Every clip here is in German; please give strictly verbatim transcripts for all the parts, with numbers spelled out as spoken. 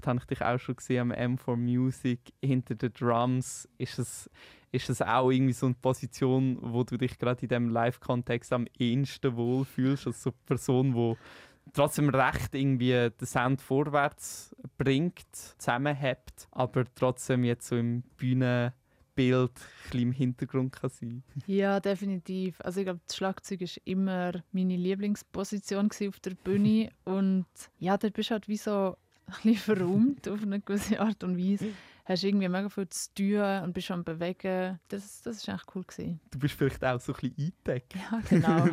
Da habe ich dich auch schon gesehen am M vier Music. Hinter den Drums ist es, ist es auch irgendwie so eine Position, wo du dich gerade in diesem Live-Kontext am ehesten wohlfühlst, als so eine Person, die trotzdem recht irgendwie den Sound vorwärts bringt, zusammenhält, aber trotzdem jetzt so im Bühnenbild ein bisschen im Hintergrund kann sein. Ja, definitiv. Also ich glaube, das Schlagzeug war immer meine Lieblingsposition auf der Bühne und ja, dort bist du halt wie so ein bisschen verräumt auf eine gewisse Art und Weise. Hast irgendwie mega viel zu tun und bist am Bewegen. Das, das war echt cool gewesen. Du bist vielleicht auch so ein bisschen eingedeckt. Ja, genau.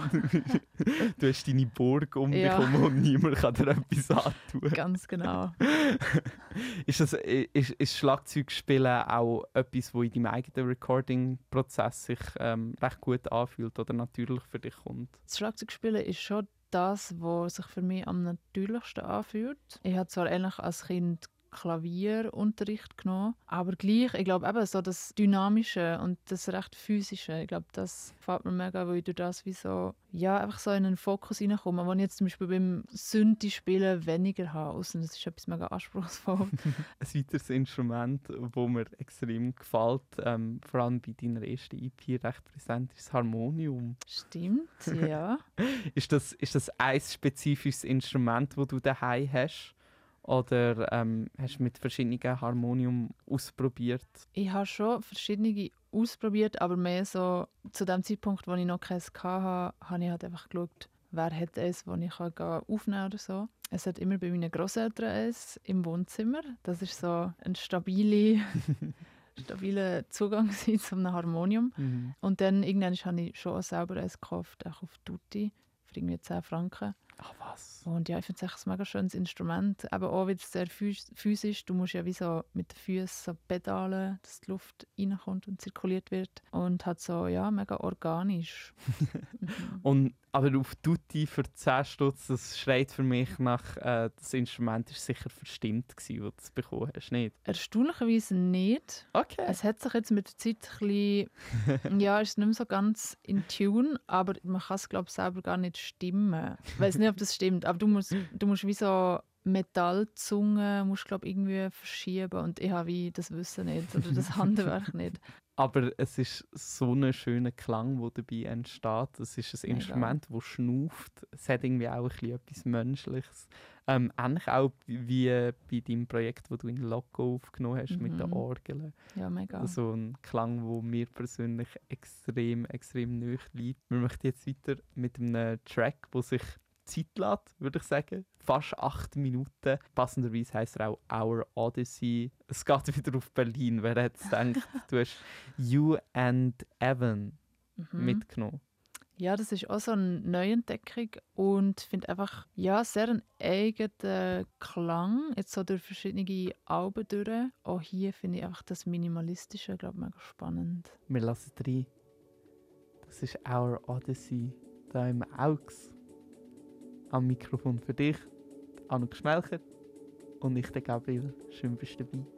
Du hast deine Burg um dich Ja. herum und niemand kann dir etwas antun. Ganz genau. Ist, das, ist, ist Schlagzeugspielen auch etwas, das in deinem eigenen Recording-Prozess sich ähm, recht gut anfühlt oder natürlich für dich kommt? Das Schlagzeugspielen ist schon das, was sich für mich am natürlichsten anfühlt. Ich habe zwar ähnlich als Kind Klavierunterricht genommen, aber gleich, ich glaube eben so das Dynamische und das recht Physische, ich glaube, das gefällt mir mega, weil ich durch das wie so, ja, einfach so in einen Fokus reinkomme, den ich jetzt zum Beispiel beim Synthi-Spielen weniger habe, ausser das ist etwas mega anspruchsvoll. Ein weiteres Instrument, das mir extrem gefällt, ähm, vor allem bei deiner ersten E P recht präsent, ist das Harmonium. Stimmt, ja. Ist das, ist das ein spezifisches Instrument, das du daheim hast? Oder ähm, hast du mit verschiedenen Harmonium ausprobiert? Ich habe schon verschiedene ausprobiert, aber mehr so zu dem Zeitpunkt, wo ich noch keins hatte, habe ich halt einfach geschaut, wer hat eins, das ich aufnehmen kann oder so. Es hat immer bei meinen Grosseltern eins im Wohnzimmer. Das ist so ein stabile, stabiler Zugang zu einem Harmonium. Mhm. Und dann irgendwann habe ich schon selber eins gekauft, auch auf Tutti, für irgendwie zehn Franken. Ach was. Und ja, ich finde es echt ein mega schönes Instrument. Aber auch wieder sehr phys- physisch. Du musst ja wie so mit den Füßen so pedalen, dass die Luft reinkommt und zirkuliert wird. Und hat so, ja, mega organisch. mhm. Und, aber auf Tutti für zehn Stutz, das schreit für mich nach, äh, das Instrument war sicher verstimmt gewesen, wo du es bekommen hast, nicht? Erstaunlicherweise nicht. Okay. Es hat sich jetzt mit der Zeit ein bisschen, ja, ist nicht mehr so ganz in Tune, aber man kann es, glaube ich, selber gar nicht stimmen. Ich weiß nicht, ob das stimmt, aber du musst, du musst wie so Metallzungen musst, glaub, irgendwie verschieben und ich habe wie das Wissen nicht oder das Handwerk nicht. Aber es ist so ein schöner Klang, der dabei entsteht. Es ist ein Mega. Instrument, das schnauft. Es hat irgendwie auch ein bisschen etwas Menschliches. Ähm, ähnlich auch wie bei deinem Projekt, das du in Loco aufgenommen hast, Mhm. mit den Orgeln. Ja, mega. So ein Klang, der mir persönlich extrem, extrem nahe liegt. Wir möchten jetzt weiter mit einem Track, der sich Zeit lässt, würde ich sagen. Fast acht Minuten. Passenderweise heisst er auch Our Odyssey. Es geht wieder auf Berlin. Wer hätte es gedacht? Du hast You and Evan Mhm. mitgenommen. Ja, das ist auch so eine Neuentdeckung und ich finde einfach, ja, sehr einen eigenen Klang, jetzt so durch verschiedene Alben durch. Auch hier finde ich einfach das Minimalistische, glaube ich, mega spannend. Wir lassen rein. Das ist Our Odyssey. Da im Augs. Am Mikrofon für dich, Anuk Schmelcher und ich, der Gabriel. Schön bist du dabei.